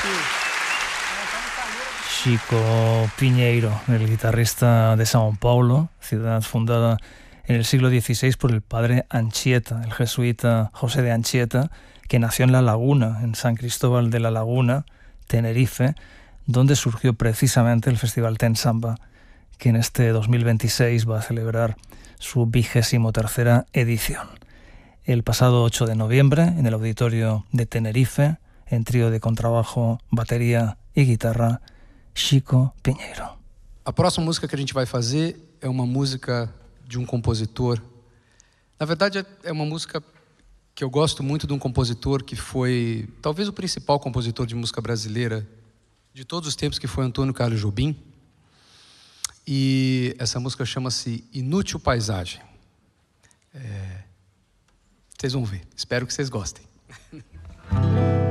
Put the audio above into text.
Chico Piñeiro, el guitarrista de São Paulo, ciudad fundada en el siglo XVI por el padre Anchieta, el jesuita José de Anchieta, que nació en La Laguna, en San Cristóbal de la Laguna, Tenerife, donde surgió precisamente el Festival Ten Samba, que en este 2026 va a celebrar su 23ª edición. El pasado 8 de noviembre, en el auditorio de Tenerife, en trío de contrabajo, batería y guitarra, Chico Piñeiro. A próxima música que a gente vai fazer é uma música de um compositor. Na verdade, é uma música que eu gosto muito de um compositor que foi talvez o principal compositor de música brasileira de todos os tempos, que foi Antônio Carlos Jobim. E essa música chama-se Inútil Paisagem. Vocês vão ver. Espero que vocês gostem.